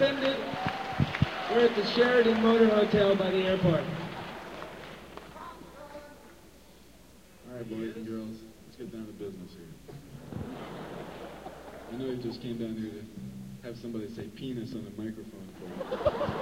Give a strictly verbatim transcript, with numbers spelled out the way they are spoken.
suspended. We're at the Sheraton Motor Hotel by the airport. All right, boys and girls, let's get down to business here. I know you just came down here to have somebody say penis on the microphone for you.